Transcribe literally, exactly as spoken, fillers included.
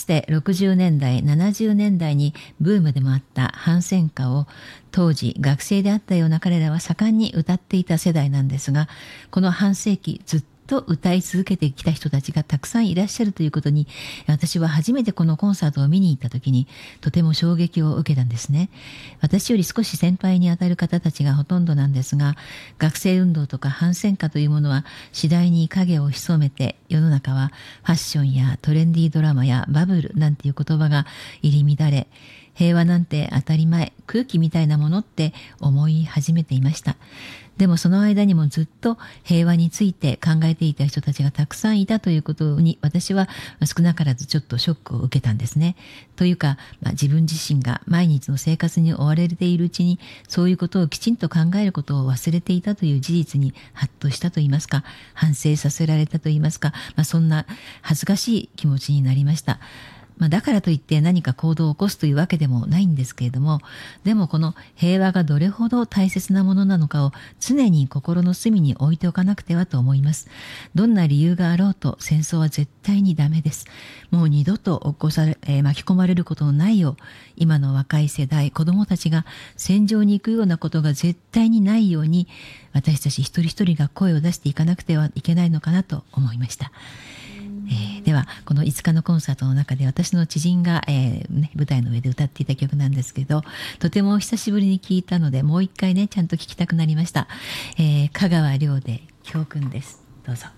つてろくじゅうねんだいななじゅうねんだいにブームでもあった反戦歌を当時学生であったような彼らは盛んに歌っていた世代なんですが、この半世紀ずっとと歌い続けてきた人たちがたくさんいらっしゃるということに、私は初めてこのコンサートを見に行った時にとても衝撃を受けたんですね。私より少し先輩にあたる方たちがほとんどなんですが、学生運動とか反戦歌というものは次第に影を潜めて、世の中はファッションやトレンディードラマやバブルなんていう言葉が入り乱れ、平和なんて当たり前、空気みたいなものって思い始めていました。でもその間にもずっと平和について考えていた人たちがたくさんいたということに、私は少なからずちょっとショックを受けたんですね。というか、まあ、自分自身が毎日の生活に追われているうちに、そういうことをきちんと考えることを忘れていたという事実にハッとしたといいますか、反省させられたといいますか、まあ、そんな恥ずかしい気持ちになりました。まあ、だからといって何か行動を起こすというわけでもないんですけれども、でもこの平和がどれほど大切なものなのかを常に心の隅に置いておかなくてはと思います。どんな理由があろうと戦争は絶対にダメです。もう二度と起こされ、えー、巻き込まれることのないよう、今の若い世代、子どもたちが戦場に行くようなことが絶対にないように、私たち一人一人が声を出していかなくてはいけないのかなと思いました。えー、ではこのいつかのコンサートの中で私の知人が、えーね、舞台の上で歌っていた曲なんですけど、とても久しぶりに聴いたのでもう一回ねちゃんと聴きたくなりました。えー、香川亮で教訓です。どうぞ。